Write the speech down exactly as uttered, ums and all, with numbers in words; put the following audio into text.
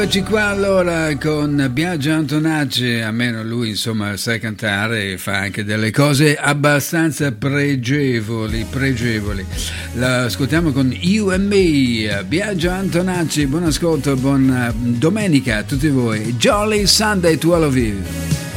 Eccoci qua allora con Biagio Antonacci, almeno lui insomma sa cantare e fa anche delle cose abbastanza pregevoli, pregevoli. La ascoltiamo con You and Me, Biagio Antonacci, buon ascolto, buona domenica a tutti voi, Jolly Sunday to all of you.